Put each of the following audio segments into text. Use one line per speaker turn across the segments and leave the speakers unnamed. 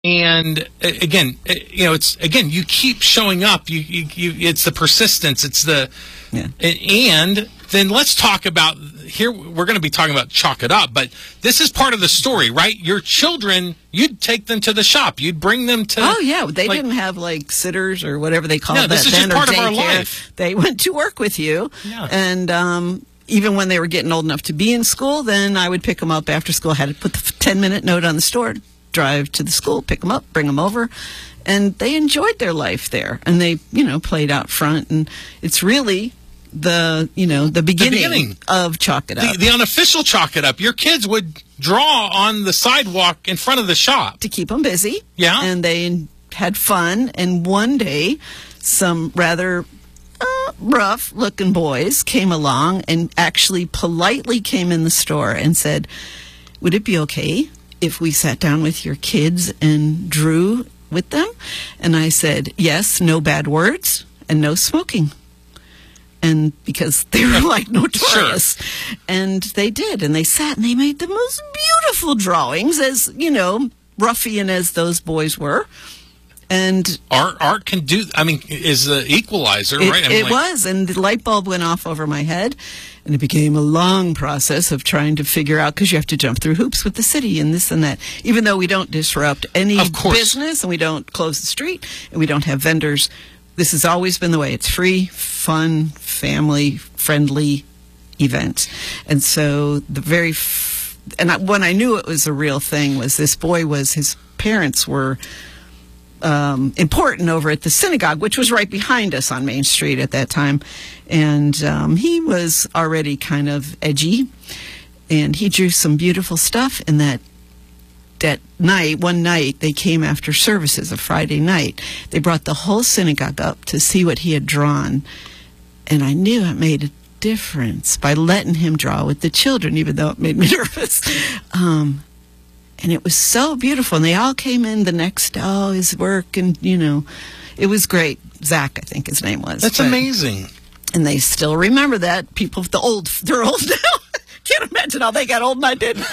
And again, you keep showing up. It's the persistence. It's the, and then let's talk about here. We're going to be talking about chalk it up, but this is part of the story, right? Your children, you'd take them to the shop. You'd bring them to.
Oh yeah, they didn't have like sitters or whatever they call it.
This is just part of our life.
They went to work with you, and even when they were getting old enough to be in school, then I would pick them up after school. I had to put the 10-minute note on the store. Drive to the school, pick them up, bring them over, and they enjoyed their life there. And they, played out front. And it's really the beginning of Chalk It Up.
The unofficial Chalk It Up. Your kids would draw on the sidewalk in front of the shop
to keep them busy.
Yeah,
and they had fun. And one day, some rather rough-looking boys came along and actually politely came in the store and said, "Would it be okay if we sat down with your kids and drew with them?" And I said, "Yes, no bad words and no smoking." And because they were like notorious. Sure. And they did. And they sat and they made the most beautiful drawings, as, ruffian as those boys were. And
art can do, is the equalizer, right?
It was. And the light bulb went off over my head. And it became a long process of trying to figure out, because you have to jump through hoops with the city and this and that. Even though we don't disrupt any business and we don't close the street and we don't have vendors, this has always been the way. It's free, fun, family-friendly event. And so when I knew it was a real thing was this boy his parents were important over at the synagogue, which was right behind us on Main Street at that time. And he was already kind of edgy, and he drew some beautiful stuff. And that one night, they came after services, a Friday night. They brought the whole synagogue up to see what he had drawn. And I knew it made a difference by letting him draw with the children, even though it made me nervous. And it was so beautiful. And they all came in the next day, his work, and, it was great. Zach, I think his name was.
That's amazing.
And they still remember that. People, they're old now. Can't imagine how they got old and I didn't.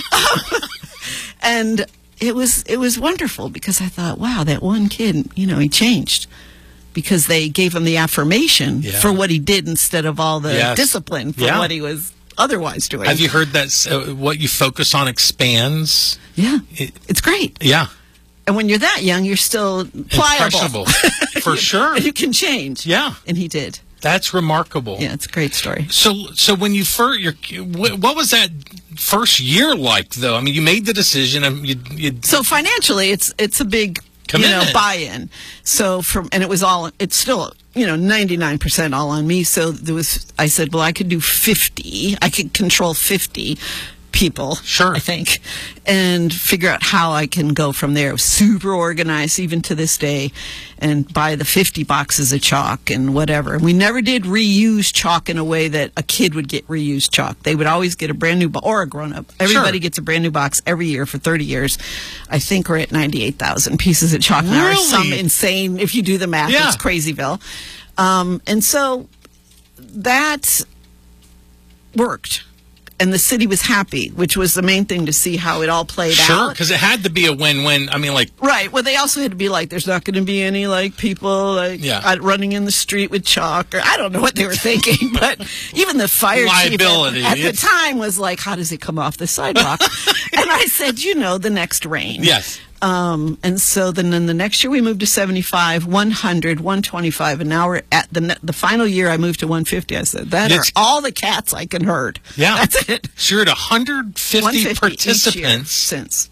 And it was wonderful because I thought, wow, that one kid, he changed. Because they gave him the affirmation for what he did instead of all the discipline for what he was otherwise doing.
Have you heard that what you focus on expands?
Yeah, it's great.
Yeah.
And when you're that young, you're still pliable.
For sure.
You can change.
Yeah.
And he did.
That's remarkable.
Yeah, it's a great story.
So when you what was that first year like, though? You made the decision.
So financially, it's a big buy-in. So it's still 99% all on me. So I said, well, I could do 50. I could control 50 people,
sure,
I think, and figure out how I can go from there. Super organized, even to this day, and buy the 50 boxes of chalk and whatever. And we never did reuse chalk in a way that a kid would get reused chalk. They would always get a brand new or a grown-up. Everybody gets a brand new box every year for 30 years. I think we're at 98,000 pieces of chalk now. Or some insane, if you do the math, it's crazyville. And so that worked. And the city was happy, which was the main thing to see how it all played out.
Sure, because it had to be a win-win.
Right. Well, they also had to be there's not going to be any, people, running in the street with chalk. Or I don't know what they were thinking, but even the fire chief at the time was like, how does it come off the sidewalk? And I said, the next rain.
Yes.
And so then the next year we moved to 75, 100, 125, and now we're at the final year I moved to 150. I said, that are all the cats I can herd.
Yeah.
That's it.
So you're at 150 participants.
Since.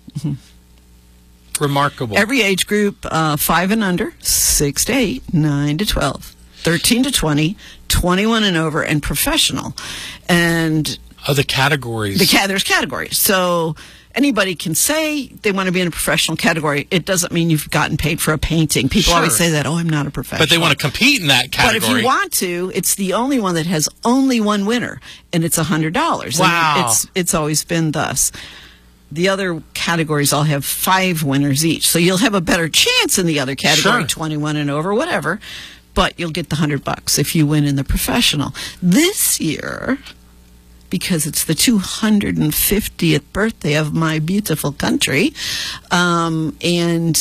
Remarkable.
Every age group, 5 and under, 6 to 8, 9 to 12, 13 to 20, 21 and over, and professional. And
the categories.
There's categories. So anybody can say they want to be in a professional category. It doesn't mean you've gotten paid for a painting. People always say that, I'm not a professional.
But they want to compete in that category.
But if you want to, it's the only one that has only one winner, and it's $100.
Wow.
And it's always been thus. The other categories all have 5 winners each. So you'll have a better chance in the other category, 21 and over, whatever. But you'll get the $100 if you win in the professional. This year, because it's the 250th birthday of my beautiful country. And